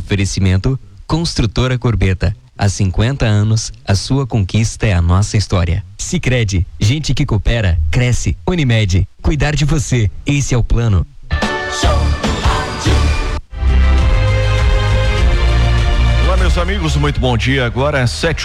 Oferecimento Construtora Corbeta. Há 50 anos, a sua conquista é a nossa história. Sicredi, gente que coopera, cresce. Unimed, cuidar de você, esse é o plano. Olá, meus amigos, muito bom dia. Agora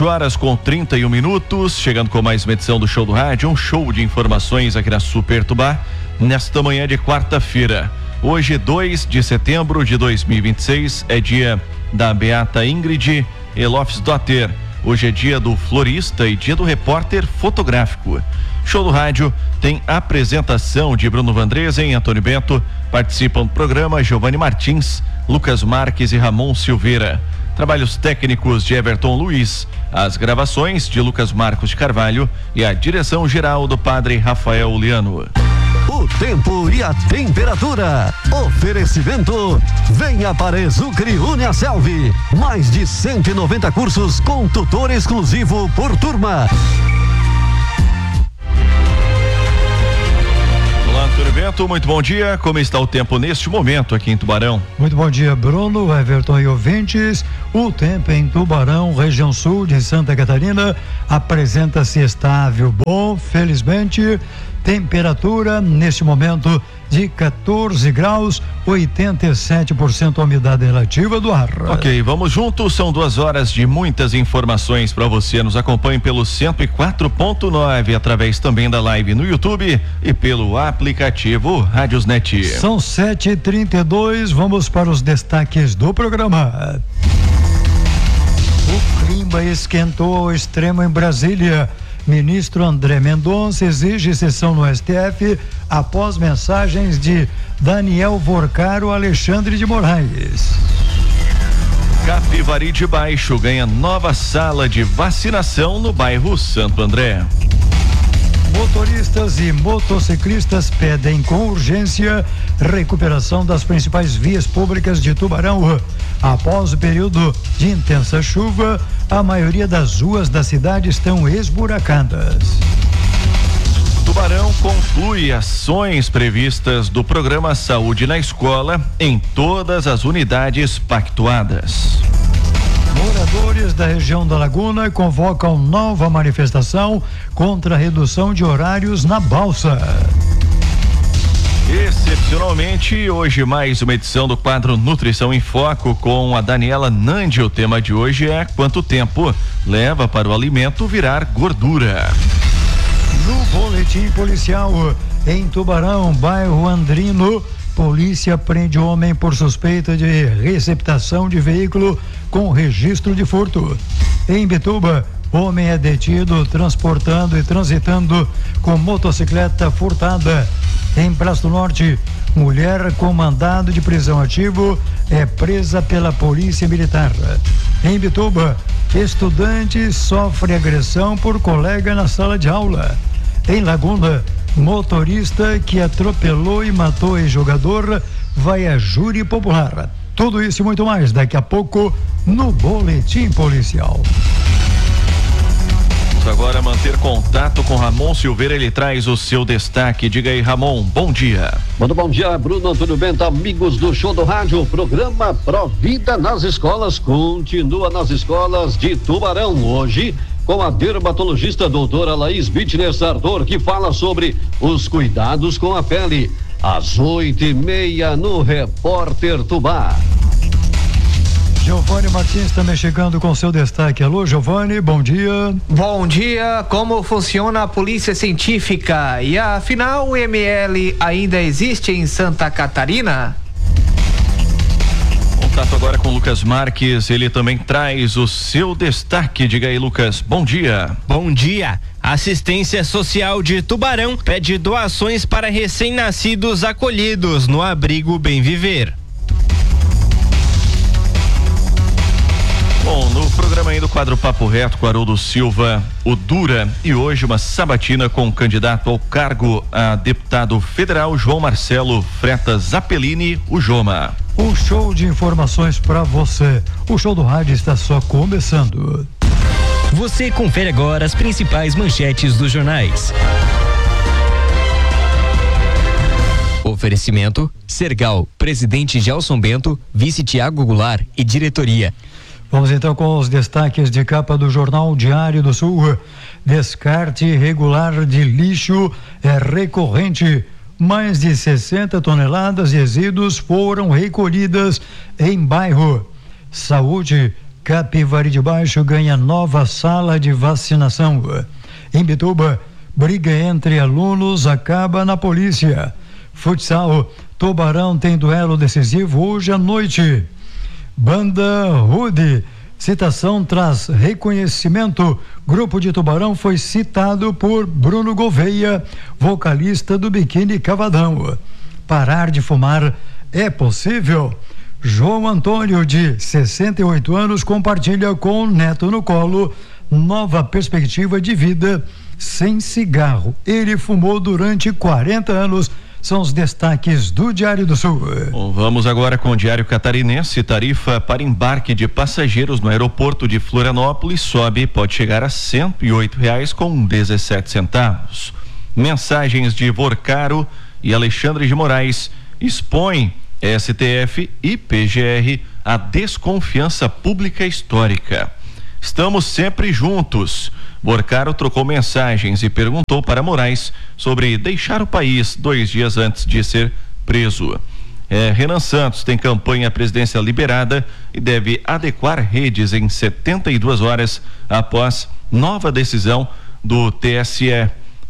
7h31, chegando com mais uma edição do Show do Rádio, um show de informações aqui na Super Tubá, nesta manhã de quarta-feira. Hoje, 2 de setembro de 2026, é dia da Beata Ingrid Elofsdotter. Hoje é dia do florista e dia do repórter fotográfico. Show do Rádio tem apresentação de Bruno Vandresen e Antônio Bento. Participam do programa Giovanni Martins, Lucas Marques e Ramon Silveira. Trabalhos técnicos de Everton Luiz, as gravações de Lucas Marcos de Carvalho e a direção geral do padre Rafael Liano. O tempo e a temperatura. Oferecimento. Venha para Exucre Uniaselv. Mais de 190 cursos com tutor exclusivo por turma. Olá, Antônio Bento, muito bom dia. Como está o tempo neste momento aqui em Tubarão? Muito bom dia, Bruno, Everton e ouvintes. O tempo em Tubarão, região sul de Santa Catarina, apresenta-se estável, bom, felizmente. Temperatura neste momento de 14 graus, 87% a umidade relativa do ar. Ok, vamos juntos, são 2 horas de muitas informações para você. Nos acompanhe pelo 104.9, através também da live no YouTube e pelo aplicativo Rádiosnet. São 7h32, vamos para os destaques do programa. O clima esquentou ao extremo em Brasília. Ministro André Mendonça exige sessão no STF após mensagens de Daniel Vorcaro Alexandre de Moraes. Capivari de Baixo ganha nova sala de vacinação no bairro Santo André. Motoristas e motociclistas pedem com urgência recuperação das principais vias públicas de Tubarão. Após o período de intensa chuva, a maioria das ruas da cidade estão esburacadas. Tubarão conclui ações previstas do programa Saúde na Escola em todas as unidades pactuadas. Moradores da região da Laguna convocam nova manifestação contra a redução de horários na balsa. Excepcionalmente, hoje mais uma edição do quadro Nutrição em Foco com a Daniela Nandi. O tema de hoje é quanto tempo leva para o alimento virar gordura. No boletim policial, em Tubarão, bairro Andrino, polícia prende homem por suspeita de receptação de veículo com registro de furto. Em Bituba, homem é detido transportando e transitando com motocicleta furtada. Em Praça do Norte, mulher com mandado de prisão ativo é presa pela polícia militar. Em Bituba, estudante sofre agressão por colega na sala de aula. Em Laguna, motorista que atropelou e matou ex-jogador vai a júri popular. Tudo isso e muito mais daqui a pouco no Boletim Policial. Vamos agora manter contato com Ramon Silveira, ele traz o seu destaque. Diga aí, Ramon, bom dia. Muito bom dia, Bruno, Antônio Bento, amigos do Show do Rádio. O programa Provida nas escolas continua nas escolas de Tubarão. Hoje, com a dermatologista doutora Laís Bittner Sartor, que fala sobre os cuidados com a pele. Às 8h30 no Repórter Tubá. Giovanni Martins também chegando com seu destaque. Alô, Giovanni, bom dia. Bom dia. Como funciona a polícia científica? E afinal, o ML ainda existe em Santa Catarina? Contato agora com Lucas Marques, ele também traz o seu destaque. Diga aí, Lucas, bom dia. Bom dia. Assistência Social de Tubarão pede doações para recém-nascidos acolhidos no abrigo Bem Viver. Bom, no programa aí do quadro Papo Reto com Haroldo Silva, o Dura, e hoje uma sabatina com o candidato ao cargo a deputado federal João Marcelo Fretas Zappellini, o Joma. Um show de informações para você. O Show do Rádio está só começando. Você confere agora as principais manchetes dos jornais. Oferecimento: Sergal, presidente Gelson Bento, vice Tiago Goulart e diretoria. Vamos então com os destaques de capa do Jornal Diário do Sul. Descarte irregular de lixo é recorrente. Mais de 60 toneladas de resíduos foram recolhidas em bairro. Saúde, Capivari de Baixo ganha nova sala de vacinação. Em Bituba, briga entre alunos acaba na polícia. Futsal, Tubarão tem duelo decisivo hoje à noite. Banda Rude, citação traz reconhecimento. Grupo de Tubarão foi citado por Bruno Gouveia, vocalista do Biquíni Cavadão. Parar de fumar é possível? João Antônio, de 68 anos, compartilha com o neto no colo nova perspectiva de vida sem cigarro. Ele fumou durante 40 anos. São os destaques do Diário do Sul. Bom, vamos agora com o Diário Catarinense. Tarifa para embarque de passageiros no aeroporto de Florianópolis sobe, pode chegar a R$108,17. Mensagens de Vorcaro e Alexandre de Moraes expõem STF e PGR a desconfiança pública histórica. Estamos sempre juntos. Vorcaro trocou mensagens e perguntou para Moraes sobre deixar o país 2 dias antes de ser preso. Renan Santos tem campanha presidencial liberada e deve adequar redes em 72 horas após nova decisão do TSE.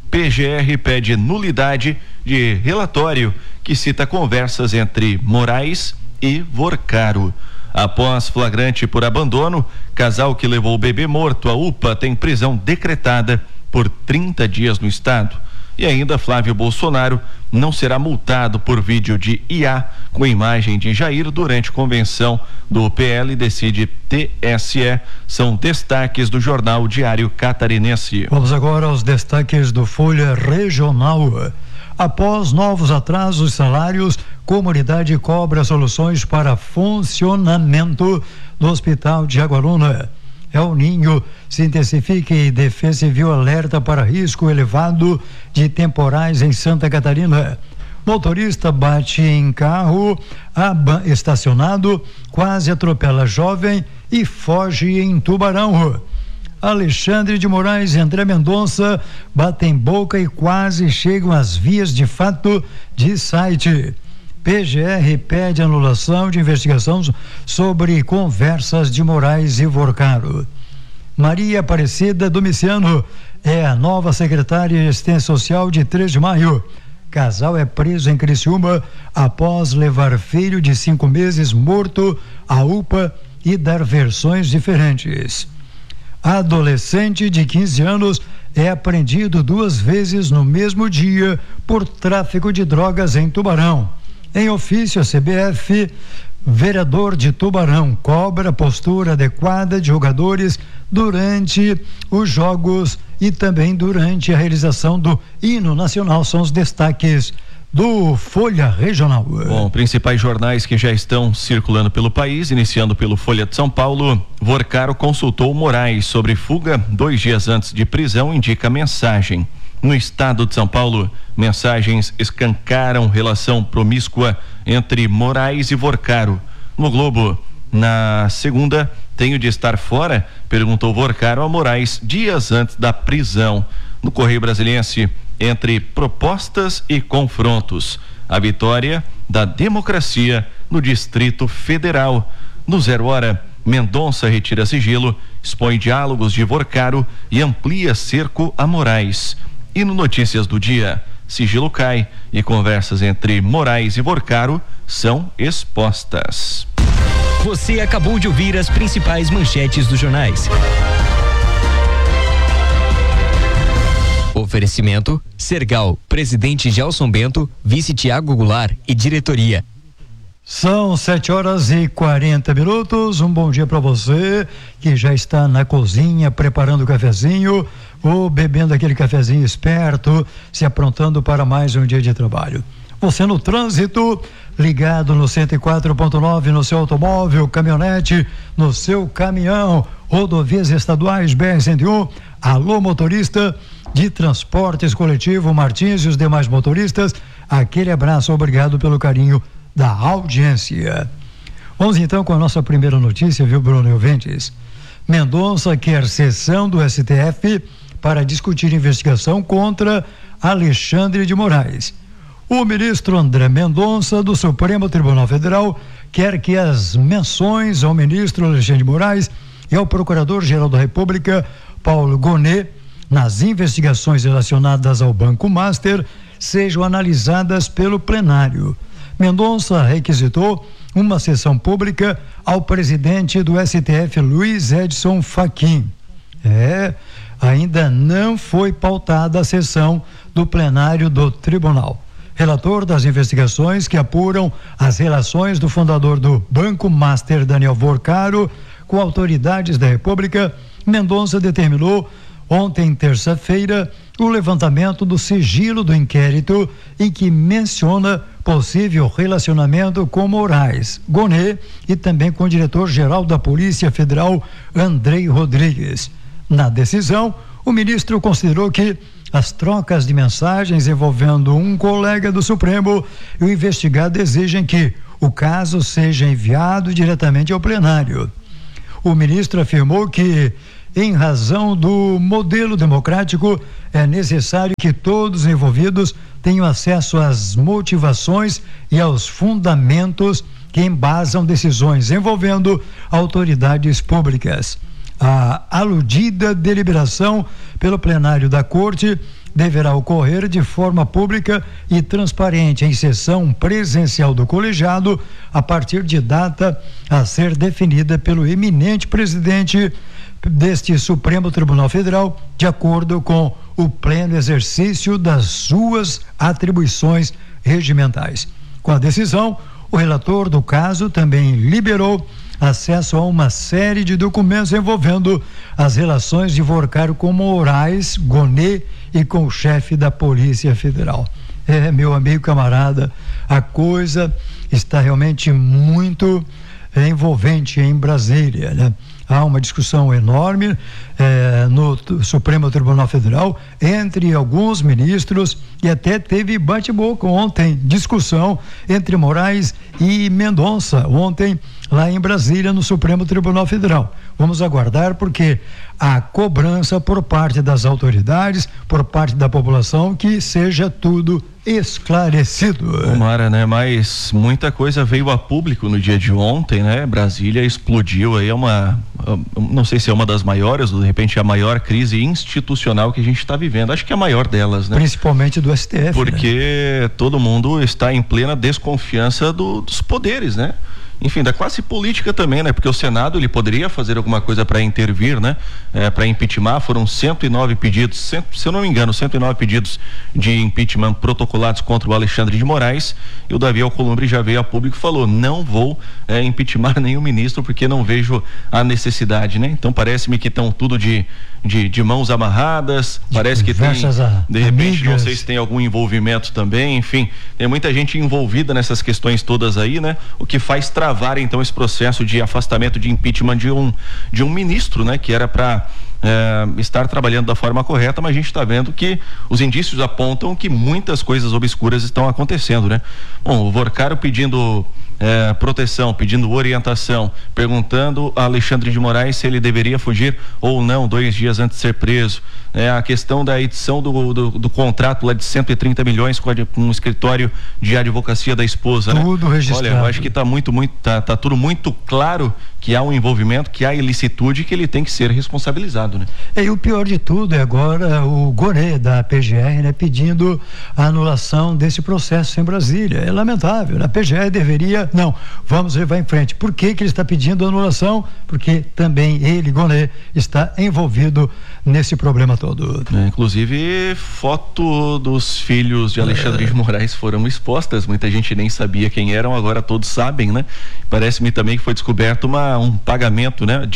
PGR pede nulidade de relatório que cita conversas entre Moraes e Vorcaro. Após flagrante por abandono, casal que levou o bebê morto à UPA tem prisão decretada por 30 dias no estado. E ainda Flávio Bolsonaro não será multado por vídeo de IA com imagem de Jair durante convenção do PL, decide TSE. São destaques do Jornal Diário Catarinense. Vamos agora aos destaques do Folha Regional. Após novos atrasos de salários, comunidade cobra soluções para funcionamento do Hospital de Jaguaruna. El Ninho se intensifica e Defesa Civil alerta para risco elevado de temporais em Santa Catarina. Motorista bate em carro estacionado, quase atropela jovem e foge em Tubarão. Alexandre de Moraes e André Mendonça batem boca e quase chegam às vias de fato de site. PGR pede anulação de investigação sobre conversas de Moraes e Vorcaro. Maria Aparecida Domiciano é a nova secretária de Assistência Social de 3 de maio. Casal é preso em Criciúma após levar filho de 5 meses morto à UPA e dar versões diferentes. Adolescente de 15 anos é apreendido 2 vezes no mesmo dia por tráfico de drogas em Tubarão. Em ofício, a CBF, vereador de Tubarão cobra postura adequada de jogadores durante os jogos e também durante a realização do hino nacional. São os destaques do Folha Regional. Bom, principais jornais que já estão circulando pelo país, iniciando pelo Folha de São Paulo. Vorcaro consultou Moraes sobre fuga 2 dias antes de prisão, indica mensagem. No estado de São Paulo, mensagens escancaram relação promíscua entre Moraes e Vorcaro. No Globo, na segunda, tenho de estar fora? Perguntou Vorcaro a Moraes dias antes da prisão. No Correio Brasiliense, entre propostas e confrontos, a vitória da democracia no Distrito Federal. No 0 Hora, Mendonça retira sigilo, expõe diálogos de Vorcaro e amplia cerco a Moraes. E no Notícias do Dia, sigilo cai e conversas entre Moraes e Vorcaro são expostas. Você acabou de ouvir as principais manchetes dos jornais. Oferecimento: Sergal, presidente Gelson Bento, vice Tiago Goulart e diretoria. São 7h40. Um bom dia para você que já está na cozinha preparando o cafezinho ou bebendo aquele cafezinho esperto, se aprontando para mais um dia de trabalho. Você no trânsito, ligado no 104.9 no seu automóvel, caminhonete, no seu caminhão, rodovias estaduais BR-101. Alô, motorista de transportes coletivo Martins e os demais motoristas, Aquele abraço, obrigado pelo carinho da audiência. Vamos então com a nossa primeira notícia, viu, Bruno Euventes? Mendonça quer sessão do STF para discutir investigação contra Alexandre de Moraes. O ministro André Mendonça, do Supremo Tribunal Federal, quer que as menções ao ministro Alexandre de Moraes e ao Procurador-Geral da República, Paulo Gonet, nas investigações relacionadas ao Banco Master, sejam analisadas pelo plenário. Mendonça requisitou uma sessão pública ao presidente do STF, Luiz Edson Fachin. Ainda não foi pautada a sessão do plenário do tribunal. Relator das investigações que apuram as relações do fundador do Banco Master, Daniel Vorcaro, com autoridades da República, Mendonça determinou ontem, terça-feira, o levantamento do sigilo do inquérito em que menciona possível relacionamento com Moraes, Gonet e também com o diretor-geral da Polícia Federal, Andrei Rodrigues. Na decisão, o ministro considerou que as trocas de mensagens envolvendo um colega do Supremo e o investigado exigem que o caso seja enviado diretamente ao plenário. O ministro afirmou que, em razão do modelo democrático, é necessário que todos os envolvidos tenham acesso às motivações e aos fundamentos que embasam decisões envolvendo autoridades públicas. A aludida deliberação pelo plenário da Corte deverá ocorrer de forma pública e transparente em sessão presencial do colegiado, a partir de data a ser definida pelo eminente presidente deste Supremo Tribunal Federal, de acordo com o pleno exercício das suas atribuições regimentais. Com a decisão, o relator do caso também liberou acesso a uma série de documentos envolvendo as relações de Vorcaro com Moraes, Gonet e com o chefe da Polícia Federal. Meu amigo camarada, a coisa está realmente muito envolvente em Brasília, né? Há uma discussão enorme no Supremo Tribunal Federal entre alguns ministros e até teve bate-boca ontem, discussão entre Moraes e Mendonça ontem lá em Brasília no Supremo Tribunal Federal. Vamos aguardar porque a cobrança por parte das autoridades, por parte da população, que seja tudo esclarecido. Tomara, né? Mas muita coisa veio a público no dia de ontem, né? Brasília explodiu aí, não sei se é uma das maiores, ou de repente a maior crise institucional que a gente está vivendo. Acho que é a maior delas, né? Principalmente do STF. Porque todo mundo está em plena desconfiança dos poderes, né? Enfim, da classe política também, né? Porque o Senado, ele poderia fazer alguma coisa para intervir, né? Para impeachment. Foram 109 pedidos, se eu não me engano, 109 pedidos de impeachment protocolados contra o Alexandre de Moraes, e o Davi Alcolumbre já veio a público e falou: não vou impeachment nenhum ministro porque não vejo a necessidade, né? Então parece-me que estão tudo de mãos amarradas, parece que tem, de repente, não sei se tem algum envolvimento também, enfim, tem muita gente envolvida nessas questões todas aí, né? O que faz travar então esse processo de afastamento, de impeachment de um ministro, né? Que era para estar trabalhando da forma correta, mas a gente está vendo que os indícios apontam que muitas coisas obscuras estão acontecendo, né? Bom, o Vorcaro pedindo proteção, pedindo orientação, perguntando a Alexandre de Moraes se ele deveria fugir ou não 2 dias antes de ser preso. A questão da edição do contrato lá de 130 milhões com um escritório de advocacia da esposa, tudo, né? Registrado. Olha, eu acho que tá tudo muito claro que há um envolvimento, que há ilicitude e que ele tem que ser responsabilizado, né? E o pior de tudo é agora o Gonet da PGR, né, pedindo a anulação desse processo em Brasília. É lamentável, a PGR deveria, vamos levar em frente. Por que ele está pedindo anulação? Porque também ele, Gonet, está envolvido nesse problema todo. Inclusive, foto dos filhos de Alexandre de Moraes foram expostas, muita gente nem sabia quem eram, agora todos sabem, né? Parece-me também que foi descoberto um pagamento, né?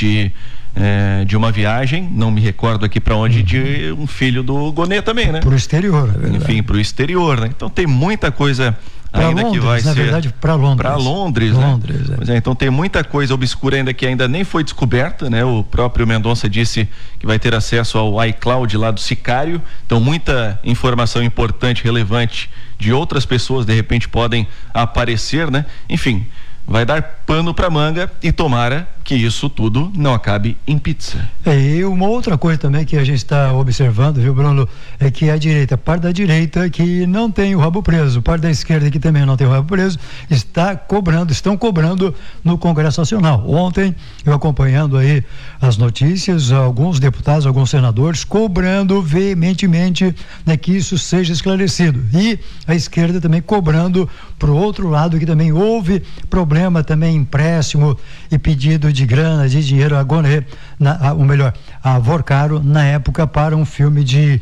De uma viagem, não me recordo aqui para onde, de um filho do Gonet também, né? Pro exterior, é verdade. Enfim, pro exterior, né? Então tem muita coisa ainda Londres, que vai na ser verdade, para Londres. Para Londres, né? Pois é, então tem muita coisa obscura ainda que ainda nem foi descoberta, né? O próprio Mendonça disse que vai ter acesso ao iCloud lá do Sicário, então muita informação importante, relevante de outras pessoas de repente podem aparecer, né? Enfim, vai dar pano para manga e tomara que isso tudo não acabe em pizza. E uma outra coisa também que a gente está observando, viu, Bruno, é que a parte da direita que não tem o rabo preso, parte da esquerda que também não tem o rabo preso, estão cobrando no Congresso Nacional. Ontem, eu acompanhando aí as notícias, alguns deputados, alguns senadores cobrando veementemente, né, que isso seja esclarecido. E a esquerda também cobrando pro outro lado que também houve problema também, empréstimo e pedido de grana, de dinheiro a Gonet, a Vorcaro, na época para um filme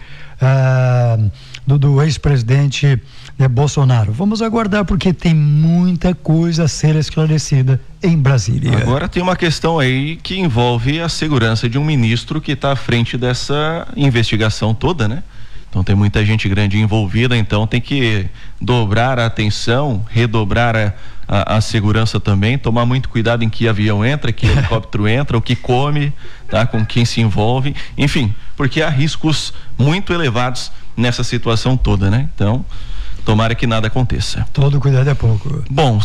do ex-presidente, né, Bolsonaro. Vamos aguardar porque tem muita coisa a ser esclarecida em Brasília. Agora tem uma questão aí que envolve a segurança de um ministro que está à frente dessa investigação toda, né? Então tem muita gente grande envolvida, então tem que dobrar a atenção, redobrar a segurança também, tomar muito cuidado em que avião entra, que helicóptero entra, o que come, tá? Com quem se envolve, enfim, porque há riscos muito elevados nessa situação toda, né? Então, tomara que nada aconteça. Todo cuidado é pouco. Bom,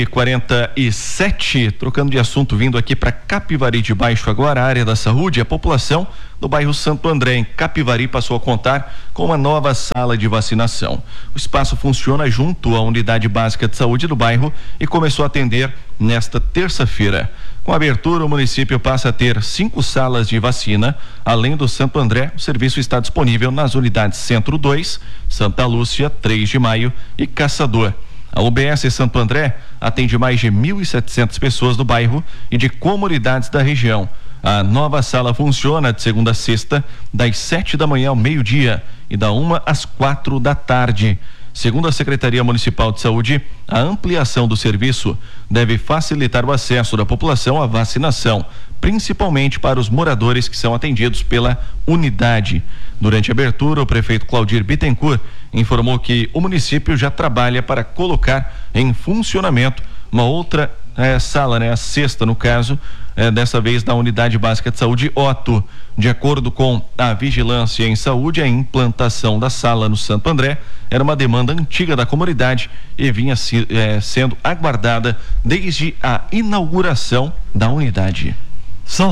7h47, trocando de assunto, vindo aqui para Capivari de Baixo agora, a área da saúde, a população do bairro Santo André, em Capivari, passou a contar com uma nova sala de vacinação. O espaço funciona junto à unidade básica de saúde do bairro e começou a atender nesta terça-feira. Com a abertura, o município passa a ter 5 salas de vacina. Além do Santo André, o serviço está disponível nas unidades Centro 2, Santa Lúcia, 3 de Maio e Caçador. A UBS Santo André atende mais de 1.700 pessoas do bairro e de comunidades da região. A nova sala funciona de segunda a sexta, das 7 da manhã ao meio-dia e da 1 às 4 da tarde. Segundo a Secretaria Municipal de Saúde, a ampliação do serviço deve facilitar o acesso da população à vacinação, principalmente para os moradores que são atendidos pela unidade. Durante a abertura, o prefeito Claudir Bittencourt informou que o município já trabalha para colocar em funcionamento uma outra sala, né, a sexta no caso, dessa vez da Unidade Básica de Saúde Otto. De acordo com a Vigilância em Saúde, a implantação da sala no Santo André era uma demanda antiga da comunidade e vinha sendo aguardada desde a inauguração da unidade. São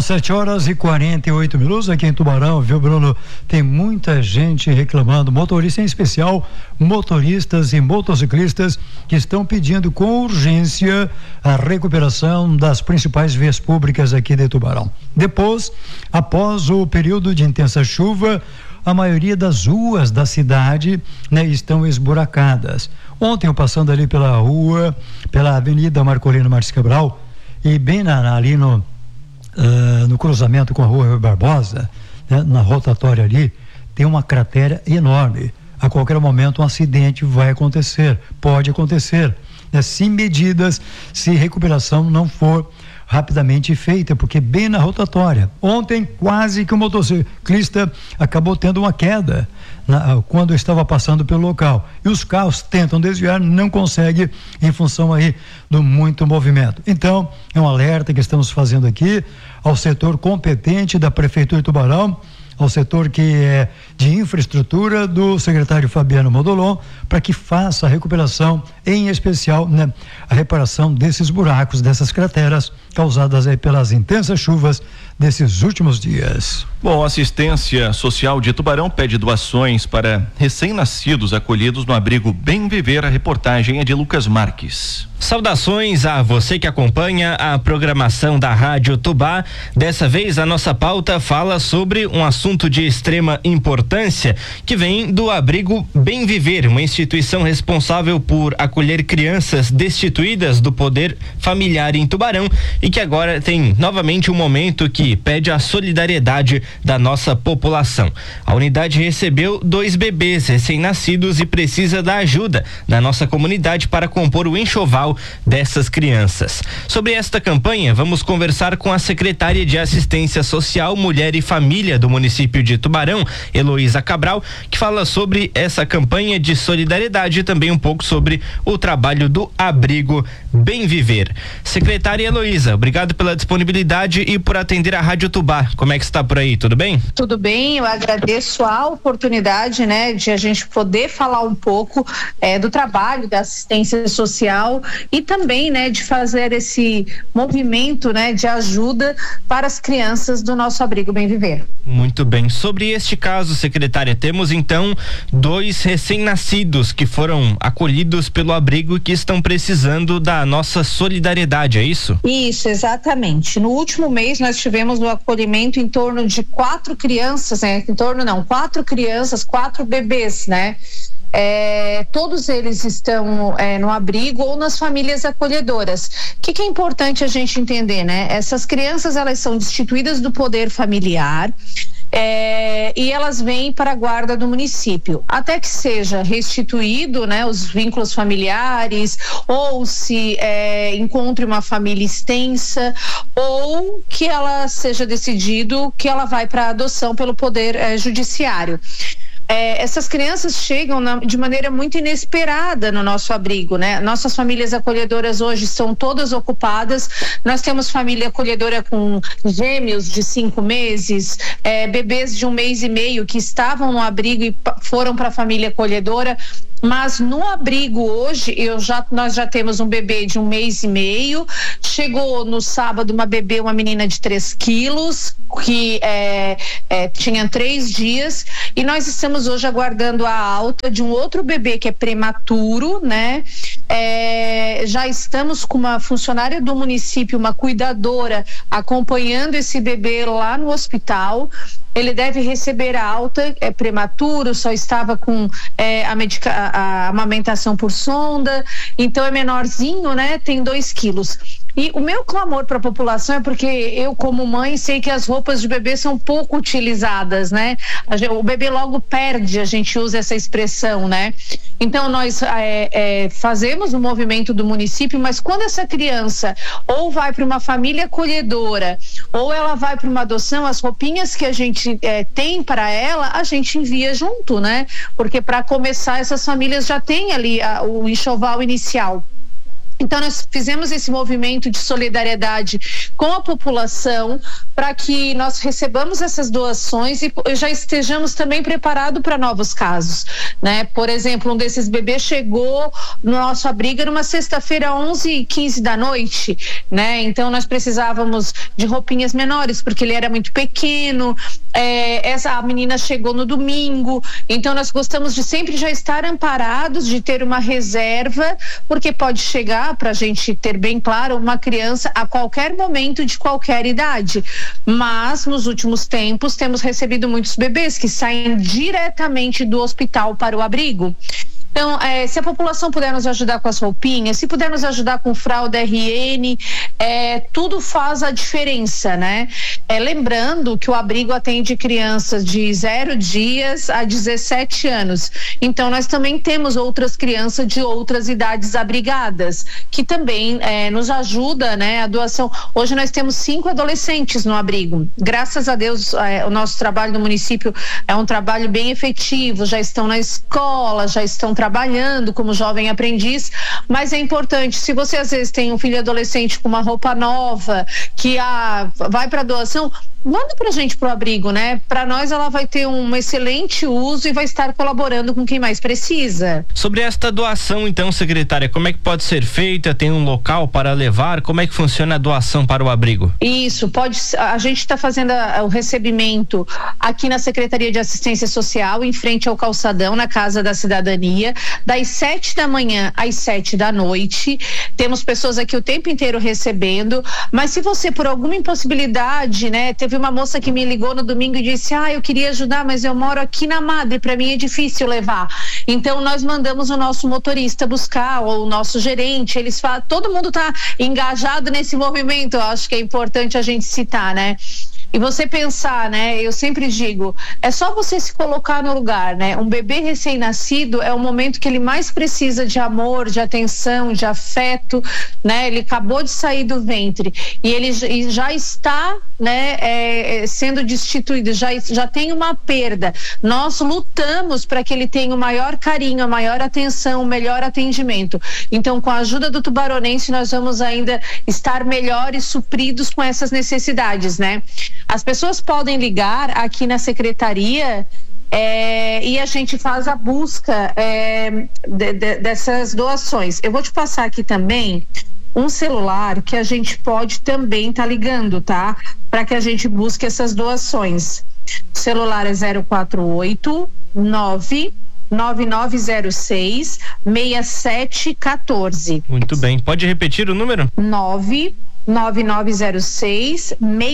7h48 aqui em Tubarão, viu, Bruno? Tem muita gente reclamando, motorista em especial, motoristas e motociclistas que estão pedindo com urgência a recuperação das principais vias públicas aqui de Tubarão. Após o período de intensa chuva, a maioria das ruas da cidade, né, estão esburacadas. Ontem eu passando ali pela Avenida Marcolino Marques Cabral e bem ali no cruzamento com a Rua Rui Barbosa, né, na rotatória ali, tem uma cratera enorme. A qualquer momento um acidente vai acontecer, pode acontecer, né, se recuperação não for rapidamente feita, porque bem na rotatória. Ontem quase que o motociclista acabou tendo uma queda quando estava passando pelo local. E os carros tentam desviar, não conseguem em função aí do muito movimento. Então, é um alerta que estamos fazendo aqui ao setor competente da Prefeitura de Tubarão, ao setor que é de infraestrutura do secretário Fabiano Modolon, para que faça a recuperação, em especial, né, a reparação desses buracos, dessas crateras causadas aí pelas intensas chuvas desses últimos dias. Bom, a Assistência Social de Tubarão pede doações para recém-nascidos acolhidos no abrigo Bem Viver. A reportagem é de Lucas Marques. Saudações a você que acompanha a programação da Rádio Tubá. Dessa vez a nossa pauta fala sobre um assunto de extrema importância que vem do abrigo Bem Viver, uma instituição responsável por acolher crianças destituídas do poder familiar em Tubarão e que agora tem novamente um momento que que pede a solidariedade da nossa população. A unidade recebeu 2 bebês recém-nascidos e precisa da ajuda da nossa comunidade para compor o enxoval dessas crianças. Sobre esta campanha, vamos conversar com a secretária de Assistência Social, Mulher e Família do município de Tubarão, Heloísa Cabral, que fala sobre essa campanha de solidariedade e também um pouco sobre o trabalho do abrigo Bem Viver. Secretária Heloísa, obrigado pela disponibilidade e por atender a Rádio Tubá. Como é que está por aí? Tudo bem? Tudo bem, eu agradeço a oportunidade, né, de a gente poder falar um pouco do trabalho da assistência social e também, né, de fazer esse movimento, né, de ajuda para as crianças do nosso abrigo Bem Viver. Muito bem. Sobre este caso, secretária, temos então 2 recém-nascidos que foram acolhidos pelo abrigo e que estão precisando da nossa solidariedade, é isso? Isso, exatamente. No último mês nós tivemos no acolhimento em torno de 4 crianças, né? 4 crianças, 4 bebês, né? Todos eles estão no abrigo ou nas famílias acolhedoras. O que é importante a gente entender, né? Essas crianças, elas são destituídas do poder familiar, e elas vêm para a guarda do município, até que seja restituído, né, os vínculos familiares, ou se encontre uma família extensa, ou que ela seja decidido que ela vai para adoção pelo poder judiciário. Essas crianças chegam de maneira muito inesperada no nosso abrigo, né? Nossas famílias acolhedoras hoje são todas ocupadas. Nós temos família acolhedora com gêmeos de 5 meses, bebês de 1 mês e meio que estavam no abrigo e foram para a família acolhedora. Mas no abrigo hoje, nós já temos um bebê de 1 mês e meio. Chegou no sábado uma menina de 3 quilos, que tinha 3 dias, e nós estamos hoje aguardando a alta de um outro bebê que é prematuro, né? Já estamos com uma funcionária do município, uma cuidadora, acompanhando esse bebê lá no hospital. Ele deve receber a alta, é prematuro, só estava com a amamentação por sonda, então é menorzinho, né? Tem 2 quilos. E o meu clamor para a população é porque eu, como mãe, sei que as roupas de bebê são pouco utilizadas, né? O bebê logo perde, a gente usa essa expressão, né? Então nós fazemos o movimento do município, mas quando essa criança ou vai para uma família acolhedora ou ela vai para uma adoção, as roupinhas que a gente tem para ela, a gente envia junto, né? Porque para começar, essas famílias já têm ali o enxoval inicial. Então nós fizemos esse movimento de solidariedade com a população para que nós recebamos essas doações e já estejamos também preparados para novos casos, né? Por exemplo, um desses bebês chegou no nosso abrigo numa sexta-feira, 11h15 da noite, né? Então nós precisávamos de roupinhas menores porque ele era muito pequeno. A menina chegou no domingo, então nós gostamos de sempre já estar amparados, de ter uma reserva, porque pode chegar, para a gente ter bem claro, uma criança a qualquer momento de qualquer idade. Mas nos últimos tempos temos recebido muitos bebês que saem diretamente do hospital para o abrigo. Então, se a população puder nos ajudar com as roupinhas, se puder nos ajudar com fralda RN, tudo faz a diferença, né? Lembrando que o abrigo atende crianças de 0 dias a 17 anos. Então, nós também temos outras crianças de outras idades abrigadas, que também nos ajuda, né? A doação. Hoje nós temos 5 adolescentes no abrigo. Graças a Deus, o nosso trabalho no município é um trabalho bem efetivo, já estão na escola, já estão trabalhando como jovem aprendiz, mas é importante, se você às vezes tem um filho adolescente com uma roupa nova, que vai para doação, manda pra gente pro abrigo, né? Para nós ela vai ter um excelente uso e vai estar colaborando com quem mais precisa. Sobre esta doação, então, secretária, como é que pode ser feita? Tem um local para levar? Como é que funciona a doação para o abrigo? Isso, a gente está fazendo o recebimento aqui na Secretaria de Assistência Social, em frente ao calçadão, na Casa da Cidadania, das 7 da manhã às 7 da noite. Temos pessoas aqui o tempo inteiro recebendo, mas se você, por alguma impossibilidade, né, teve uma moça que me ligou no domingo e disse: eu queria ajudar, mas eu moro aqui na Madre, para mim é difícil levar. Então nós mandamos o nosso motorista buscar, ou o nosso gerente, eles falam, todo mundo está engajado nesse movimento, eu acho que é importante a gente citar, né? E você pensar, né? Eu sempre digo, é só você se colocar no lugar, né? Um bebê recém-nascido é o momento que ele mais precisa de amor, de atenção, de afeto, né? Ele acabou de sair do ventre e ele já está, né? Sendo destituído, já tem uma perda. Nós lutamos para que ele tenha o maior carinho, a maior atenção, o melhor atendimento. Então, com a ajuda do Tubaronense, nós vamos ainda estar melhores supridos com essas necessidades, né? As pessoas podem ligar aqui na secretaria e a gente faz a busca dessas doações. Eu vou te passar aqui também um celular que a gente pode também estar ligando, tá? Para que a gente busque essas doações. O celular é 048 9906 6714. Muito bem. Pode repetir o número? 9906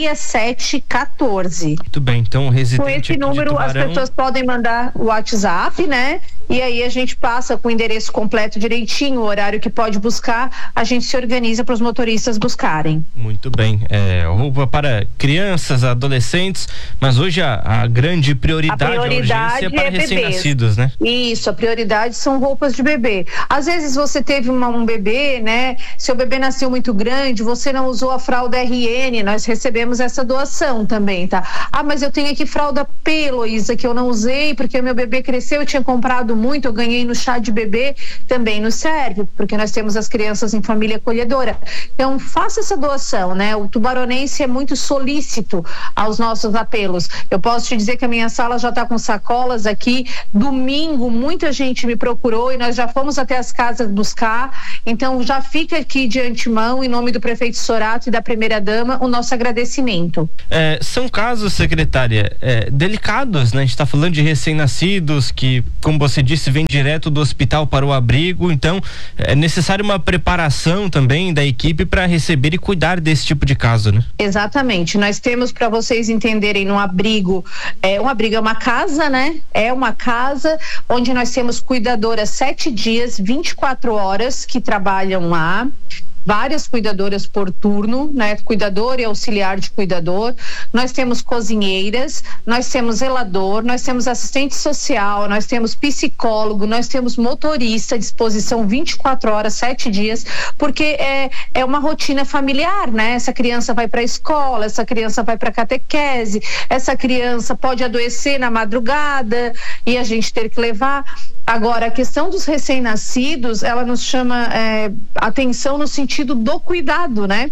6714. Muito bem. Então, residente com esse número as pessoas podem mandar o WhatsApp, né? E aí a gente passa com o endereço completo direitinho, o horário que pode buscar, a gente se organiza para os motoristas buscarem. Muito bem. Roupa para crianças, adolescentes, mas hoje a grande prioridade, a urgência é para recém-nascidos, né? Isso, a prioridade são roupas de bebê. Às vezes você teve um bebê, né? Seu bebê nasceu muito grande, você não usou a fralda RN, nós recebemos essa doação também, tá? Ah, mas eu tenho aqui fralda P, Heloísa, que eu não usei porque o meu bebê cresceu, eu tinha comprado muito, eu ganhei no chá de bebê, também nos serve, porque nós temos as crianças em família acolhedora. Então, faça essa doação, né? O Tubaronense é muito solícito aos nossos apelos. Eu posso te dizer que a minha sala já está com sacolas aqui. Domingo, muita gente me procurou e nós já fomos até as casas buscar. Então, já fica aqui de antemão, em nome do prefeito Sorato e da primeira-dama, o nosso agradecimento. São casos, secretária, delicados, né? A gente está falando de recém-nascidos que, como você disse, vem direto do hospital para o abrigo, então é necessário uma preparação também da equipe para receber e cuidar desse tipo de caso, né? Exatamente, nós temos, para vocês entenderem, no abrigo, um abrigo é uma casa, né? É uma casa onde nós temos cuidadoras 7 dias, 24 horas que trabalham lá. Várias cuidadoras por turno, né? Cuidador e auxiliar de cuidador. Nós temos cozinheiras, nós temos zelador, nós temos assistente social, nós temos psicólogo, nós temos motorista à disposição 24 horas, 7 dias, porque é uma rotina familiar, né? Essa criança vai para a escola, essa criança vai para catequese, essa criança pode adoecer na madrugada e a gente ter que levar. Agora, a questão dos recém-nascidos, ela nos chama atenção no sentido do cuidado, né?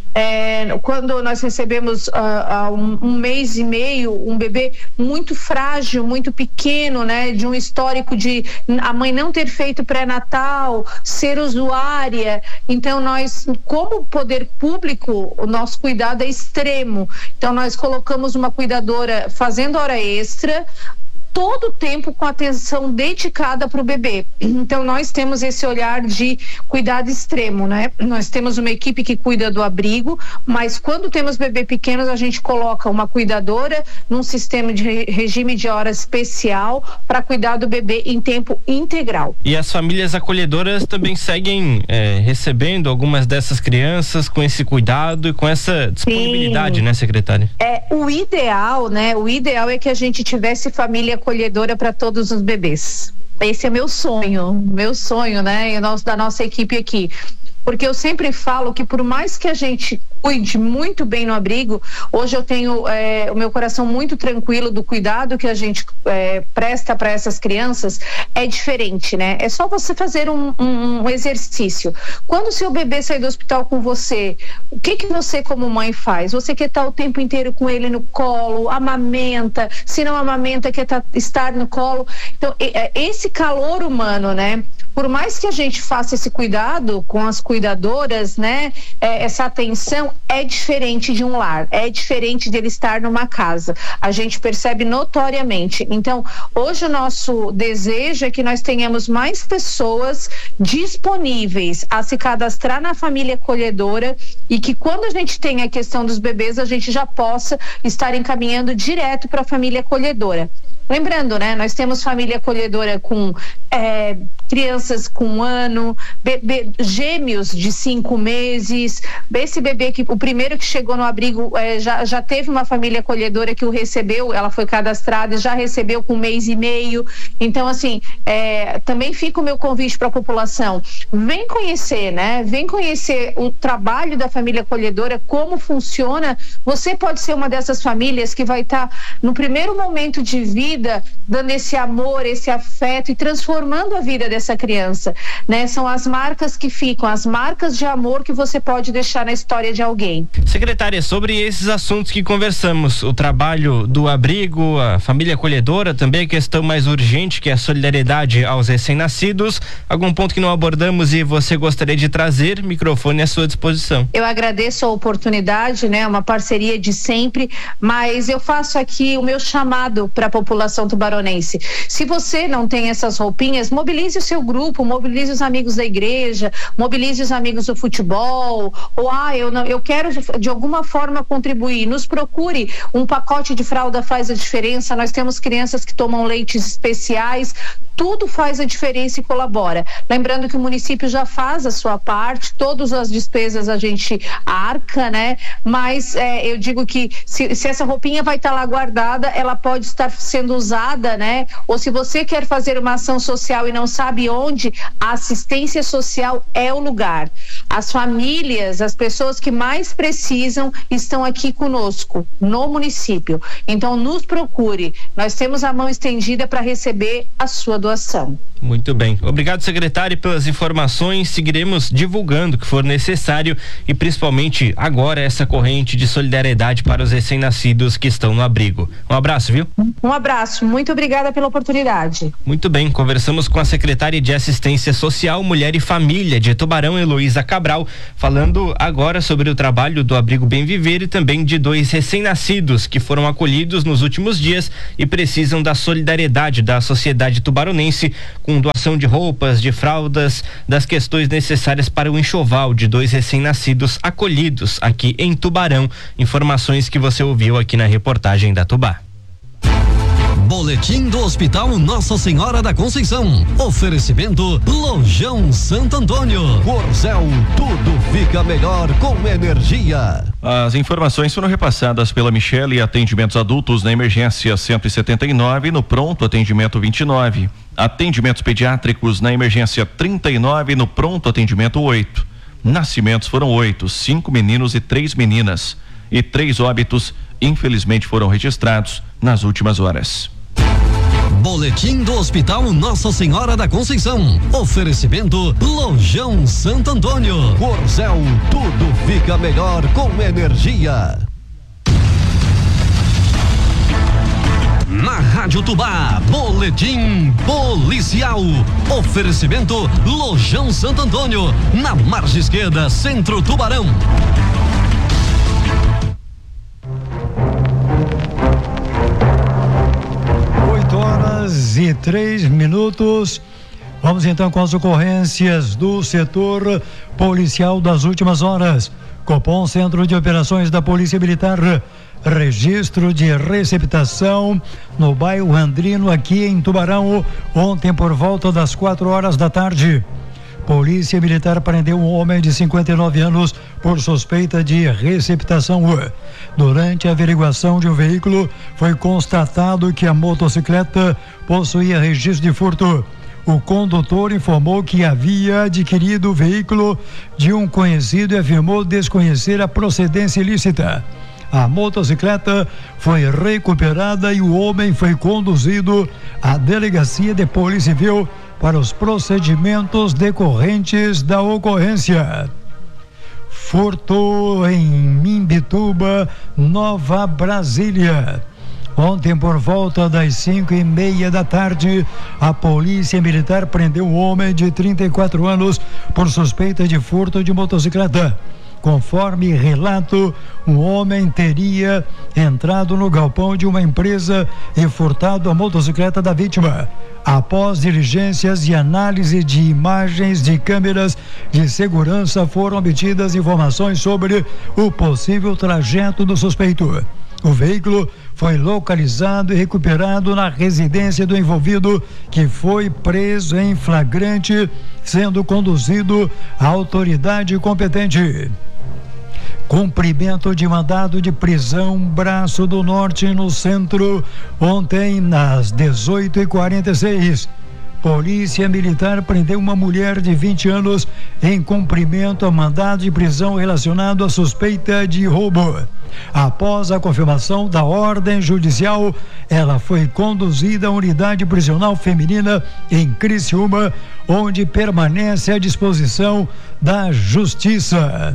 Quando nós recebemos há um mês e meio um bebê muito frágil, muito pequeno, né, de um histórico de a mãe não ter feito pré-natal, ser usuária, então nós, como poder público, o nosso cuidado é extremo, então nós colocamos uma cuidadora fazendo hora extra, todo o tempo com atenção dedicada para o bebê. Então nós temos esse olhar de cuidado extremo, né? Nós temos uma equipe que cuida do abrigo, mas quando temos bebê pequenos a gente coloca uma cuidadora num sistema de regime de hora especial para cuidar do bebê em tempo integral. E as famílias acolhedoras também seguem recebendo algumas dessas crianças com esse cuidado e com essa disponibilidade, sim, né, secretária? O ideal, né? O ideal é que a gente tivesse família acolhedora para todos os bebês. Esse é meu sonho, né? E da nossa equipe aqui. Porque eu sempre falo que por mais que a gente cuide muito bem no abrigo, hoje eu tenho o meu coração muito tranquilo do cuidado que a gente presta para essas crianças, é diferente, né? É só você fazer um exercício. Quando o seu bebê sai do hospital com você, o que você como mãe faz? Você quer estar o tempo inteiro com ele no colo, amamenta, se não amamenta, quer estar no colo. Então, esse calor humano, né? Por mais que a gente faça esse cuidado com as cuidadoras, né? Essa atenção é diferente de um lar, é diferente dele estar numa casa. A gente percebe notoriamente. Então, hoje o nosso desejo é que nós tenhamos mais pessoas disponíveis a se cadastrar na família acolhedora e que quando a gente tem a questão dos bebês, a gente já possa estar encaminhando direto para a família acolhedora. lembrando, né? Nós temos família acolhedora com crianças com 1 ano, gêmeos de 5 meses, esse bebê o primeiro que chegou no abrigo já teve uma família acolhedora que o recebeu, ela foi cadastrada e já recebeu com 1 mês e meio. Então, assim, também fica o meu convite para a população, vem conhecer, né? Vem conhecer o trabalho da família acolhedora, como funciona. Você pode ser uma dessas famílias que vai estar no primeiro momento de vida dando esse amor, esse afeto e transformando a vida dessa criança, né? São as marcas que ficam, as marcas de amor que você pode deixar na história de alguém. Secretária, sobre esses assuntos que conversamos, o trabalho do abrigo, a família acolhedora, também a questão mais urgente, que é a solidariedade aos recém-nascidos, algum ponto que não abordamos e você gostaria de trazer, microfone à sua disposição. Eu agradeço a oportunidade, né? Uma parceria de sempre, mas eu faço aqui o meu chamado para a população tubaronense. Se você não tem essas roupinhas, mobilize o seu grupo, mobilize os amigos da igreja, mobilize os amigos do futebol, ou eu quero de alguma forma contribuir, nos procure, um pacote de fralda faz a diferença, nós temos crianças que tomam leites especiais, tudo faz a diferença e colabora. Lembrando que o município já faz a sua parte, todas as despesas a gente arca, né? Mas eu digo que se essa roupinha vai estar lá guardada, ela pode estar sendo usada, né? Ou se você quer fazer uma ação social e não sabe onde, a assistência social é o lugar. As famílias, as pessoas que mais precisam estão aqui conosco, no município. Então nos procure, nós temos a mão estendida para receber a sua doação. Muito bem. Obrigado, secretário, pelas informações. Seguiremos divulgando o que for necessário e principalmente agora essa corrente de solidariedade para os recém-nascidos que estão no abrigo. Um abraço, viu? Um abraço. Muito obrigada pela oportunidade. Muito bem. Conversamos com a secretária de Assistência Social, Mulher e Família de Tubarão, Heloísa Cabral, falando agora sobre o trabalho do Abrigo Bem Viver e também de 2 recém-nascidos que foram acolhidos nos últimos dias e precisam da solidariedade da sociedade tubaronense, com doação de roupas, de fraldas, das questões necessárias para o enxoval de 2 recém-nascidos acolhidos aqui em Tubarão. Informações que você ouviu aqui na reportagem da Tubá. Boletim do Hospital Nossa Senhora da Conceição. Oferecimento Lojão Santo Antônio. Corzel, tudo fica melhor com energia. As informações foram repassadas pela Michele. Atendimentos adultos na emergência 179, no pronto atendimento 29. Atendimentos pediátricos na emergência 39, no pronto atendimento 8. Nascimentos foram 8, 5 meninos e 3 meninas. E 3 óbitos, infelizmente, foram registrados nas últimas horas. Boletim do Hospital Nossa Senhora da Conceição. Oferecimento Lojão Santo Antônio. Corzel, tudo fica melhor com energia. Na Rádio Tubá, Boletim Policial. Oferecimento Lojão Santo Antônio, na margem esquerda, Centro Tubarão. 8h03. Vamos então com as ocorrências do setor policial das últimas horas. Copom, Centro de Operações da Polícia Militar, registro de receptação no bairro Andrino, aqui em Tubarão, ontem por volta das 4h da tarde. Polícia Militar prendeu um homem de 59 anos por suspeita de receptação. Durante a averiguação de um veículo, foi constatado que a motocicleta possuía registro de furto. O condutor informou que havia adquirido o veículo de um conhecido e afirmou desconhecer a procedência ilícita. A motocicleta foi recuperada e o homem foi conduzido à delegacia de Polícia Civil para os procedimentos decorrentes da ocorrência. Furto em Mimbituba, Nova Brasília. Ontem, por volta das 5h30 da tarde, a Polícia Militar prendeu um homem de 34 anos por suspeita de furto de motocicleta. Conforme relato, um homem teria entrado no galpão de uma empresa e furtado a motocicleta da vítima. Após diligências e análise de imagens de câmeras de segurança, foram obtidas informações sobre o possível trajeto do suspeito. O veículo foi localizado e recuperado na residência do envolvido, que foi preso em flagrante, sendo conduzido à autoridade competente. Cumprimento de mandado de prisão, Braço do Norte, no centro, ontem, às 18h46. Polícia Militar prendeu uma mulher de 20 anos em cumprimento a mandado de prisão relacionado à suspeita de roubo. Após a confirmação da ordem judicial, ela foi conduzida à unidade prisional feminina em Criciúma, onde permanece à disposição da Justiça.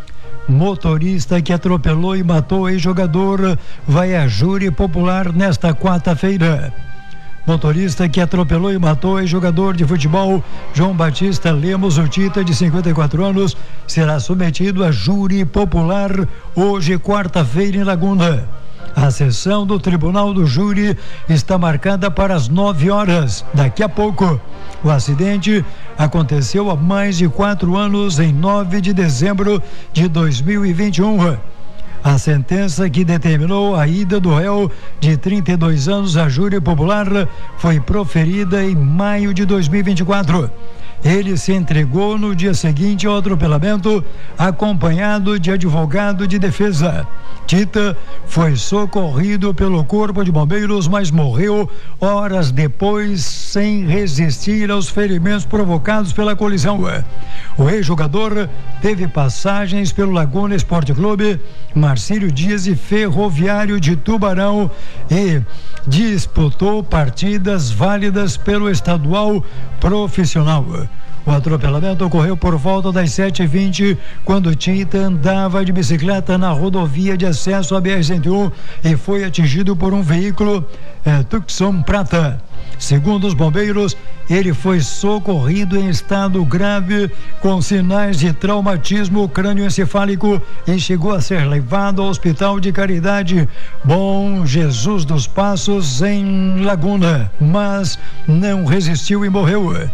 Motorista que atropelou e matou ex-jogador vai a júri popular nesta quarta-feira. Motorista que atropelou e matou ex-jogador de futebol João Batista Lemos Urtita, de 54 anos, será submetido a júri popular hoje, quarta-feira, em Laguna. A sessão do Tribunal do Júri está marcada para as 9 horas, daqui a pouco. O acidente aconteceu há mais de 4 anos, em 9 de dezembro de 2021. A sentença que determinou a ida do réu de 32 anos à júri popular foi proferida em maio de 2024. Ele se entregou no dia seguinte ao atropelamento, acompanhado de advogado de defesa. Tita foi socorrido pelo Corpo de Bombeiros, mas morreu horas depois, sem resistir aos ferimentos provocados pela colisão. O ex-jogador teve passagens pelo Laguna Esporte Clube, Marcílio Dias e Ferroviário de Tubarão, e disputou partidas válidas pelo estadual profissional. O atropelamento ocorreu por volta das 7h20, quando Tita andava de bicicleta na rodovia de acesso à BR-101 e foi atingido por um veículo Tucson Prata. Segundo os bombeiros, ele foi socorrido em estado grave, com sinais de traumatismo crânioencefálico, e chegou a ser levado ao Hospital de Caridade Bom Jesus dos Passos, em Laguna, mas não resistiu e morreu.